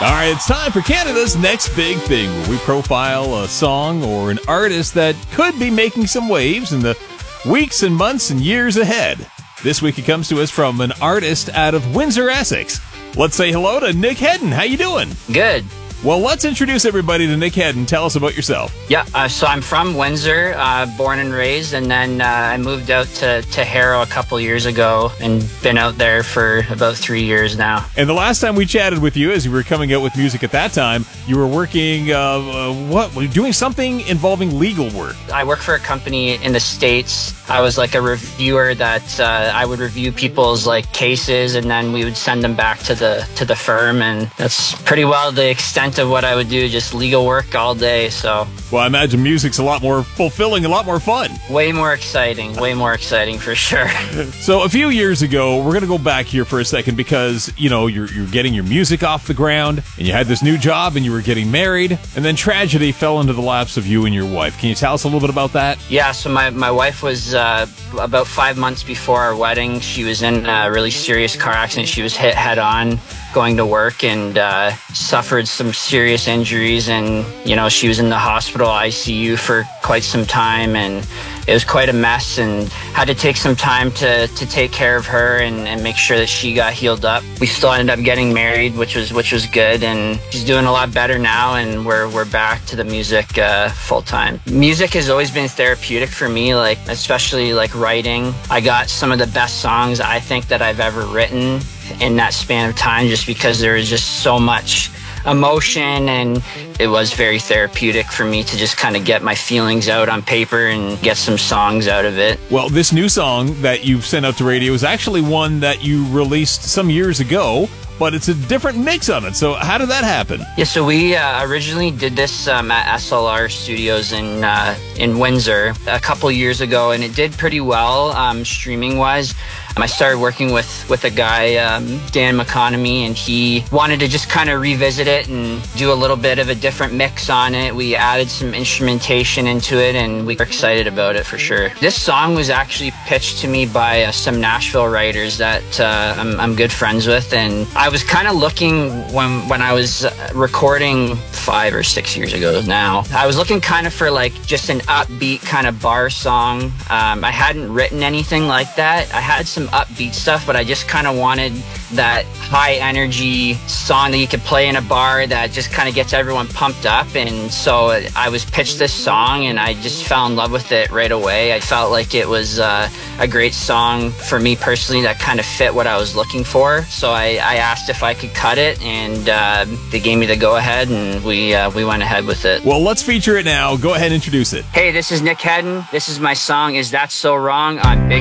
All right, it's time for Canada's Next Big Thing, where we profile a song or an artist that could be making some waves in the weeks and months and years ahead. This week it comes to us from an artist out of Windsor, Essex. Let's say hello to Nick Hedden. How you doing? Good. Well, let's introduce everybody to Nick Hedden. Tell us about yourself. Yeah, so I'm from Windsor, born and raised, and then I moved out to Harrow a couple years ago and been out there for about 3 years now. And the last time we chatted with you, as you were coming out with music at that time, you were working, doing something involving legal work. I work for a company in the States. I was like a reviewer that I would review people's like cases, and then we would send them back to the firm, and that's pretty well the extent of what I would do, just legal work all day. So, well, I imagine music's a lot more fulfilling, a lot more fun. Way more exciting for sure. So a few years ago, we're going to go back here for a second because, you know, you're getting your music off the ground and you had this new job and you were getting married, and then tragedy fell into the laps of you and your wife. Can you tell us a little bit about that? Yeah, so my wife was about 5 months before our wedding. She was in a really serious car accident. She was hit head on going to work and suffered some serious injuries, and you know, she was in the hospital ICU for quite some time, and it was quite a mess, and had to take some time to take care of her and make sure that she got healed up. We still ended up getting married, which was good, and she's doing a lot better now, and we're back to the music full time. Music has always been therapeutic for me, like especially like writing. I got some of the best songs I think that I've ever written in that span of time, just because there was just so much emotion, and it was very therapeutic for me to just kind of get my feelings out on paper and get some songs out of it. Well, this new song that you've sent out to radio is actually one that you released some years ago, but it's a different mix on it. So how did that happen? Yeah, so we originally did this at SLR Studios in Windsor a couple years ago, and it did pretty well streaming-wise. I started working with a guy, Dan McConomy, and he wanted to just kind of revisit it and do a little bit of a different mix on it. We added some instrumentation into it, and we were excited about it for sure. This song was actually pitched to me by some Nashville writers that I'm good friends with, and I was kind of looking when I was recording 5 or 6 years ago now. I was looking kind of for like just an upbeat kind of bar song. I hadn't written anything like that. I had some upbeat stuff, but I just kind of wanted that high energy song that you could play in a bar that just kind of gets everyone pumped up. And so I was pitched this song, and I just fell in love with it right away. I felt like it was a great song for me personally that kind of fit what I was looking for. So I asked if I could cut it, and they gave me the go ahead, and we went ahead with it. Well, let's feature it now. Go ahead and introduce it. Hey, this is Nick Hedden. This is my song, Is That So Wrong, on Big